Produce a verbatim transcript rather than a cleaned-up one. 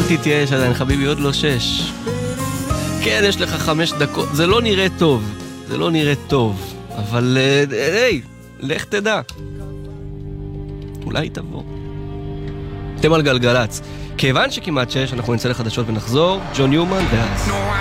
אל תתייאש עדיין, חביבי, עוד לא שש. כן, יש לך חמש דקות, זה לא נראה טוב, זה לא נראה טוב, אבל היי, לך תדע. אולי תבוא. אתם על גלגלץ. כיוון שכמעט שש, אנחנו נצא לחדשות ונחזור. ג'ון ניומן ואז.